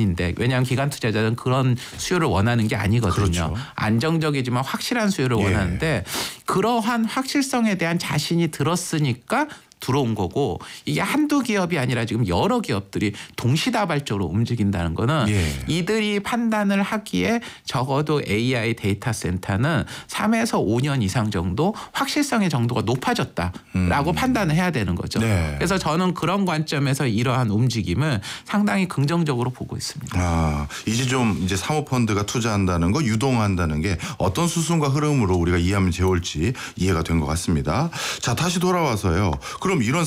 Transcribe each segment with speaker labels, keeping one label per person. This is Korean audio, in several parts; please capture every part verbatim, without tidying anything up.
Speaker 1: 아닌데 왜냐하면 기관 투자자는 그런 수요를 원하는 게 아니거든요.
Speaker 2: 그렇죠.
Speaker 1: 안정적이지만 확실한 수요를
Speaker 2: 예.
Speaker 1: 원하는데 그러한 확실성에 대한 자신이 들었으니까 들어온 거고 이게 한두 기업이 아니라 지금 여러 기업들이 동시다발적으로 움직인다는 거는
Speaker 2: 예.
Speaker 1: 이들이 판단을 하기에 적어도 에이아이 데이터 센터는 삼에서 오 년 이상 정도 확실성의 정도가 높아졌다라고 음. 판단을 해야 되는 거죠.
Speaker 2: 네.
Speaker 1: 그래서 저는 그런 관점에서 이러한 움직임을 상당히 긍정적으로 보고 있습니다.
Speaker 2: 아, 이제 좀 이제 사모펀드가 투자한다는 거 유동한다는 게 어떤 수순과 흐름으로 우리가 이해하면 좋을지 이해가 된 것 같습니다. 자, 다시 돌아와서요. 그럼 이런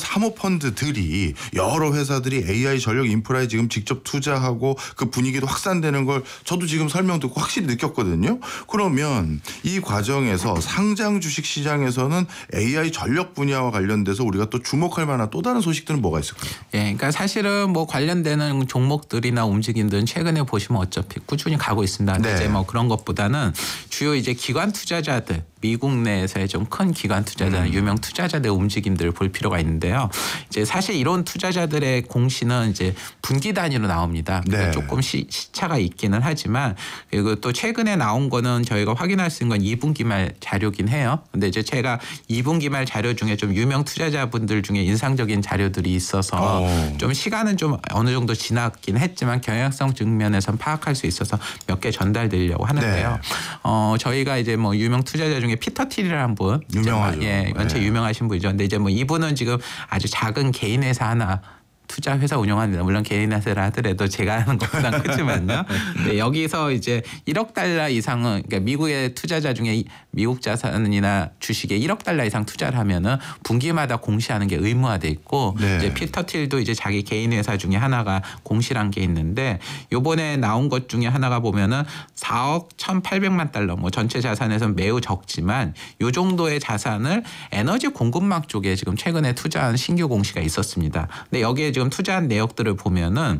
Speaker 2: 사모펀드들이 여러 회사들이 에이아이 전력 인프라에 지금 직접 투자하고 그 분위기도 확산되는 걸 저도 지금 설명 듣고 확실히 느꼈거든요. 그러면 이 과정에서 상장 주식 시장에서는 에이아이 전력 분야와 관련돼서 우리가 또 주목할 만한 또 다른 소식들은 뭐가 있을까요?
Speaker 1: 예, 그러니까 사실은 뭐 관련되는 종목들이나 움직임들은 최근에 보시면 어차피 꾸준히 가고 있습니다.
Speaker 2: 네.
Speaker 1: 이제 뭐 그런 것보다는 주요 이제 기관 투자자들 미국 내에서의 좀 큰 기관 투자자나 음. 유명 투자자들의 움직임들을 볼 필요가 있는데요. 이제 사실 이런 투자자들의 공시는 이제 분기 단위로 나옵니다. 그러니까
Speaker 2: 네.
Speaker 1: 조금 시, 시차가 있기는 하지만 그리고 또 최근에 나온 거는 저희가 확인할 수 있는 건 이 분기 말 자료긴 해요. 근데 이제 제가 이 분기 말 자료 중에 좀 유명 투자자분들 중에 인상적인 자료들이 있어서 오. 좀 시간은 좀 어느 정도 지났긴 했지만 경향성 측면에선 파악할 수 있어서 몇 개 전달드리려고 하는데요.
Speaker 2: 네.
Speaker 1: 어, 저희가 이제 뭐 유명 투자자 중에 피터 틸이라는 분,
Speaker 2: 유명하죠.
Speaker 1: 예, 연체
Speaker 2: 네.
Speaker 1: 유명하신 분이죠. 근데 이제 뭐 이분은 지금 아주 작은 개인 회사 하나. 투자 회사 운영합니다. 물론 개인 회사라 하더라도 제가 하는 것보다는 크지만요. 네, 여기서 이제 일억 달러 이상은 그러니까 미국의 투자자 중에 미국 자산이나 주식에 일억 달러 이상 투자를 하면은 분기마다 공시하는 게 의무화돼 있고
Speaker 2: 네.
Speaker 1: 이제 피터 틸도 이제 자기 개인 회사 중에 하나가 공시란 게 있는데 요번에 나온 것 중에 하나가 보면은 사억 천팔백만 달러 뭐 전체 자산에서는 매우 적지만 요 정도의 자산을 에너지 공급망 쪽에 지금 최근에 투자한 신규 공시가 있었습니다. 근데 여기에 지금 투자한 내역들을 보면은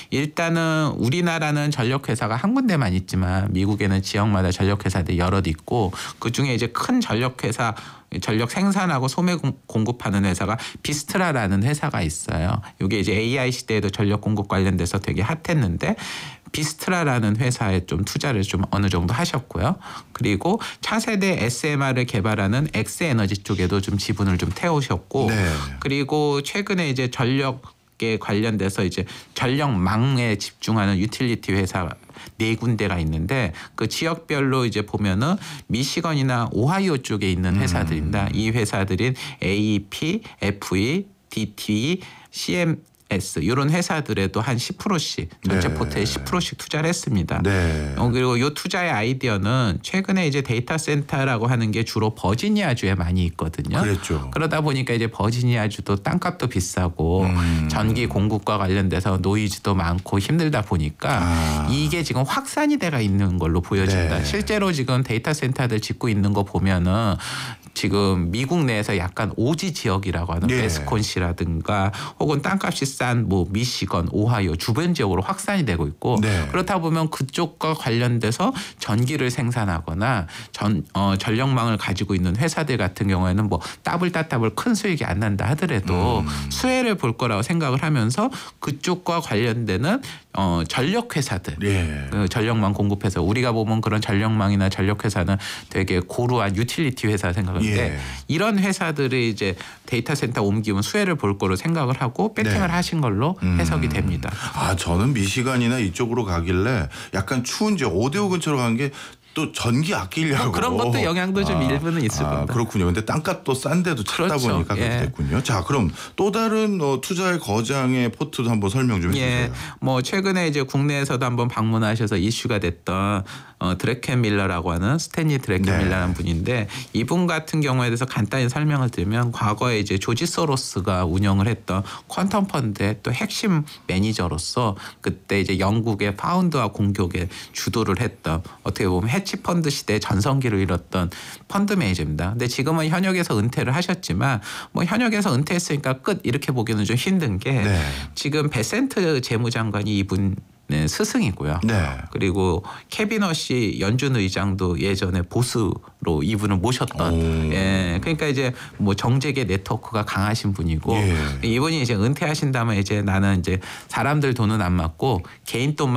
Speaker 1: 일단은 우리나라는 전력회사가 한 군데만 있지만 미국에는 지역마다 전력회사들이 여럿 있고 그중에 이제 큰 전력회사 전력 생산하고 소매 공급하는 회사가 비스트라라는 회사가 있어요. 이게 이제 에이아이 시대에도 전력 공급 관련돼서 되게 핫했는데 비스트라라는 회사에 좀 투자를 좀 어느 정도 하셨고요. 그리고 차세대 에스엠알을 개발하는 엑스에너지 쪽에도 좀 지분을 좀 태우셨고
Speaker 2: 네.
Speaker 1: 그리고 최근에 이제 전력 에 관련돼서 이제 전력망에 집중하는 유틸리티 회사 네 군데가 있는데 그 지역별로 이제 보면은 미시건이나 오하이오 쪽에 있는 회사들입니다. 음. 이 회사들인 에이이피, 에프이, 디티이, 씨엠에스 이런 회사들에도 한 십 퍼센트씩 전체
Speaker 2: 네.
Speaker 1: 포트에 십 퍼센트씩 투자를 했습니다.
Speaker 2: 네.
Speaker 1: 어, 그리고 이 투자의 아이디어는 최근에 이제 데이터 센터라고 하는 게 주로 버지니아주에 많이 있거든요.
Speaker 2: 그랬죠.
Speaker 1: 그러다 보니까 이제 버지니아주도 땅값도 비싸고
Speaker 2: 음.
Speaker 1: 전기 공급과 관련돼서 노이즈도 많고 힘들다 보니까
Speaker 2: 아.
Speaker 1: 이게 지금 확산이 돼가 있는 걸로 보여집니다.
Speaker 2: 네.
Speaker 1: 실제로 지금 데이터 센터들 짓고 있는 거 보면은 지금 미국 내에서 약간 오지 지역이라고 하는
Speaker 2: 예.
Speaker 1: 베스콘시라든가 혹은 땅값이 싼 뭐 미시건, 오하이오 주변 지역으로 확산이 되고 있고
Speaker 2: 네.
Speaker 1: 그렇다 보면 그쪽과 관련돼서 전기를 생산하거나 전 어, 전력망을 가지고 있는 회사들 같은 경우에는 뭐 따블따따블 큰 수익이 안 난다 하더라도 음. 수혜를 볼 거라고 생각을 하면서 그쪽과 관련되는 어, 전력 회사들,
Speaker 2: 예.
Speaker 1: 그 전력망 공급해서 우리가 보면 그런 전력망이나 전력 회사는 되게 고루한 유틸리티 회사 생각하는데
Speaker 2: 예.
Speaker 1: 이런 회사들이 이제 데이터 센터 옮기면 수혜를 볼 거로 생각을 하고 배팅을
Speaker 2: 네.
Speaker 1: 하신 걸로 해석이
Speaker 2: 음.
Speaker 1: 됩니다.
Speaker 2: 아, 저는 미시간이나 이쪽으로 가길래 약간 추운 지역 오데오 근처로 간 게 또 전기 아끼려고
Speaker 1: 뭐 그런 것도 영향도 좀
Speaker 2: 아,
Speaker 1: 일부는 있을
Speaker 2: 아,
Speaker 1: 겁니다.
Speaker 2: 그렇군요. 근데 땅값도 싼데도 찾다
Speaker 1: 그렇죠.
Speaker 2: 보니까 그렇게
Speaker 1: 예.
Speaker 2: 됐군요. 자, 그럼 또 다른 어, 투자의 거장의 포트도 한번 설명 좀 해주세요.
Speaker 1: 예, 뭐 최근에 이제 국내에서도 한번 방문하셔서 이슈가 됐던 어, 드래켄밀러라고 하는 스탠리 드래켄밀러라는
Speaker 2: 네.
Speaker 1: 분인데 이분 같은 경우에 대해서 간단히 설명을 드리면 과거에 이제 조지 소로스가 운영을 했던 퀀텀 펀드의 또 핵심 매니저로서 그때 이제 영국의 파운드와 공격에 주도를 했던 어떻게 보면 해치 펀드 시대의 전성기를 이뤘던 펀드 매니저입니다. 근데 지금은 현역에서 은퇴를 하셨지만 뭐 현역에서 은퇴했으니까 끝 이렇게 보기는 좀 힘든 게
Speaker 2: 네. 지금
Speaker 1: 베센트 재무장관이 이분 네, 스승이고요.
Speaker 2: 네.
Speaker 1: 그리고 캐비너시 연준 의장도 예전에 보수로 이분을 모셨던.
Speaker 2: 오.
Speaker 1: 예, 그러니까 이제 뭐 정재계 네트워크가 강하신 분이고
Speaker 2: 예.
Speaker 1: 이분이 이제 은퇴하신 다음에 이제 나는 이제 사람들 돈은 안 맞고 개인 돈만